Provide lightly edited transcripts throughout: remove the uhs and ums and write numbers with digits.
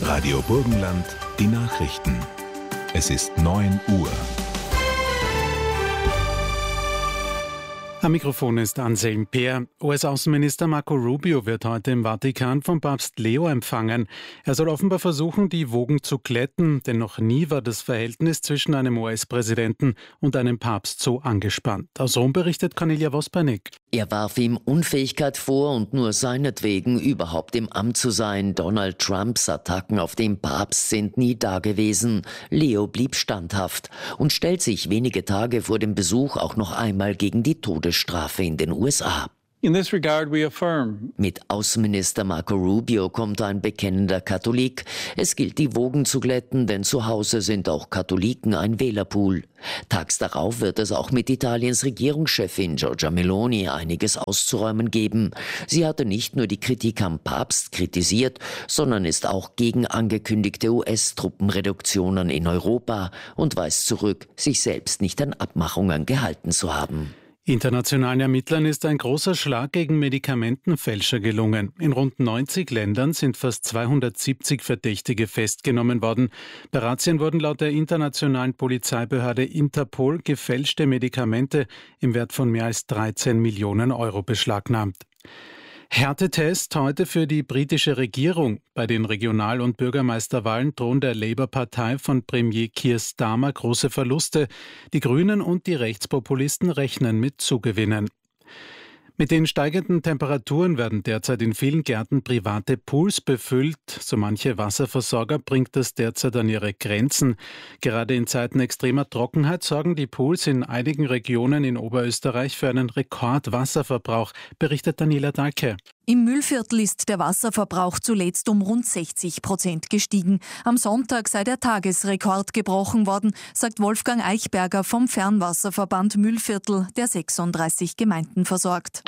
Radio Burgenland, die Nachrichten. Es ist 9 Uhr. Am Mikrofon ist Anselm Peer. US-Außenminister Marco Rubio wird heute im Vatikan von Papst Leo empfangen. Er soll offenbar versuchen, die Wogen zu glätten, denn noch nie war das Verhältnis zwischen einem US-Präsidenten und einem Papst so angespannt. Aus Rom berichtet Cornelia Vospanik. Er warf ihm Unfähigkeit vor und nur seinetwegen überhaupt im Amt zu sein. Donald Trumps Attacken auf den Papst sind nie dagewesen. Leo blieb standhaft und stellt sich wenige Tage vor dem Besuch auch noch einmal gegen die Todesstrafe in den USA. In this regard we affirm. Mit Außenminister Marco Rubio kommt ein bekennender Katholik. Es gilt, die Wogen zu glätten, denn zu Hause sind auch Katholiken ein Wählerpool. Tags darauf wird es auch mit Italiens Regierungschefin Giorgia Meloni einiges auszuräumen geben. Sie hatte nicht nur die Kritik am Papst kritisiert, sondern ist auch gegen angekündigte US-Truppenreduktionen in Europa und weist zurück, sich selbst nicht an Abmachungen gehalten zu haben. Internationalen Ermittlern ist ein großer Schlag gegen Medikamentenfälscher gelungen. In rund 90 Ländern sind fast 270 Verdächtige festgenommen worden. Bei Razzien wurden laut der internationalen Polizeibehörde Interpol gefälschte Medikamente im Wert von mehr als 13 Millionen Euro beschlagnahmt. Härtetest heute für die britische Regierung. Bei den Regional- und Bürgermeisterwahlen drohen der Labour-Partei von Premier Keir Starmer große Verluste. Die Grünen und die Rechtspopulisten rechnen mit Zugewinnen. Mit den steigenden Temperaturen werden derzeit in vielen Gärten private Pools befüllt. So manche Wasserversorger bringt das derzeit an ihre Grenzen. Gerade in Zeiten extremer Trockenheit sorgen die Pools in einigen Regionen in Oberösterreich für einen Rekordwasserverbrauch, berichtet Daniela Dahlke. Im Mühlviertel ist der Wasserverbrauch zuletzt um rund 60% gestiegen. Am Sonntag sei der Tagesrekord gebrochen worden, sagt Wolfgang Eichberger vom Fernwasserverband Mühlviertel, der 36 Gemeinden versorgt.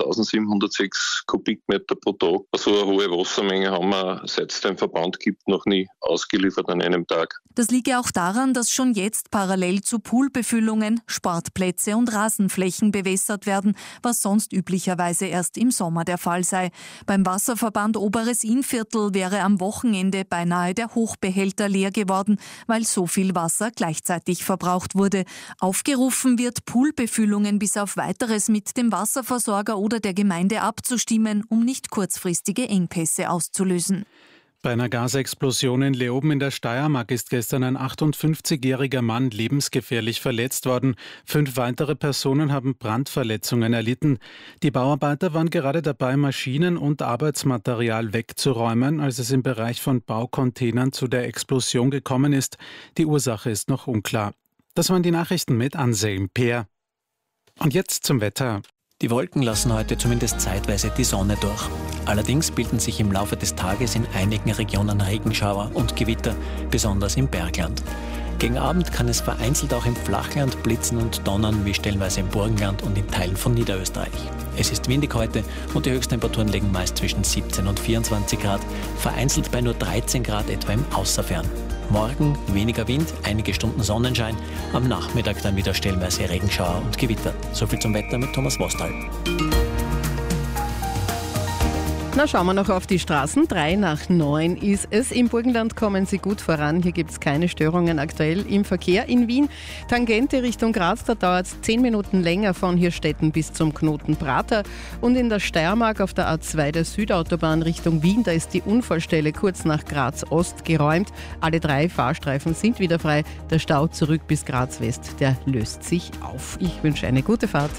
13.706 Kubikmeter pro Tag. So eine hohe Wassermenge haben wir, seit es den Verband gibt, noch nie ausgeliefert an einem Tag. Das liege auch daran, dass schon jetzt parallel zu Poolbefüllungen Sportplätze und Rasenflächen bewässert werden, was sonst üblicherweise erst im Sommer der Fall sei. Beim Wasserverband Oberes Innviertel wäre am Wochenende beinahe der Hochbehälter leer geworden, weil so viel Wasser gleichzeitig verbraucht wurde. Aufgerufen wird, Poolbefüllungen bis auf Weiteres mit dem Wasserversorger oder der Gemeinde abzustimmen, um nicht kurzfristige Engpässe auszulösen. Bei einer Gasexplosion in Leoben in der Steiermark ist gestern ein 58-jähriger Mann lebensgefährlich verletzt worden. 5 weitere Personen haben Brandverletzungen erlitten. Die Bauarbeiter waren gerade dabei, Maschinen und Arbeitsmaterial wegzuräumen, als es im Bereich von Baucontainern zu der Explosion gekommen ist. Die Ursache ist noch unklar. Das waren die Nachrichten mit Anselm Peer. Und jetzt zum Wetter. Die Wolken lassen heute zumindest zeitweise die Sonne durch. Allerdings bilden sich im Laufe des Tages in einigen Regionen Regenschauer und Gewitter, besonders im Bergland. Gegen Abend kann es vereinzelt auch im Flachland blitzen und donnern, wie stellenweise im Burgenland und in Teilen von Niederösterreich. Es ist windig heute und die Höchsttemperaturen liegen meist zwischen 17 und 24 Grad, vereinzelt bei nur 13 Grad etwa im Außerfern. Morgen weniger Wind, einige Stunden Sonnenschein, am Nachmittag dann wieder stellenweise Regenschauer und Gewitter. Soviel zum Wetter mit Thomas Vostal. Na, schauen wir noch auf die Straßen. 8:03 ist es. Im Burgenland kommen Sie gut voran. Hier gibt es keine Störungen aktuell im Verkehr. In Wien, Tangente Richtung Graz, da dauert es 10 Minuten länger von Hirstetten bis zum Knoten Prater. Und in der Steiermark auf der A2 der Südautobahn Richtung Wien, da ist die Unfallstelle kurz nach Graz Ost geräumt. Alle 3 Fahrstreifen sind wieder frei. Der Stau zurück bis Graz West, der löst sich auf. Ich wünsche eine gute Fahrt.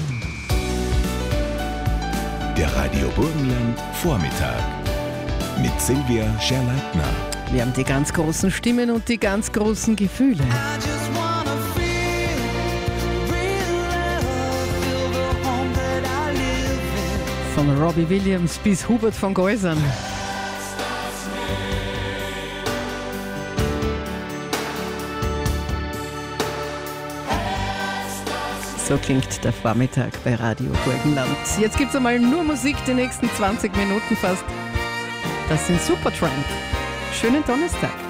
Der Radio Burgenland Vormittag mit Silvia Scherleitner. Wir haben die ganz großen Stimmen und die ganz großen Gefühle. Von Robbie Williams bis Hubert von Geusern. So klingt der Vormittag bei Radio Burgenland. Jetzt gibt es einmal nur Musik, die nächsten 20 Minuten fast. Das sind Supertramp. Schönen Donnerstag.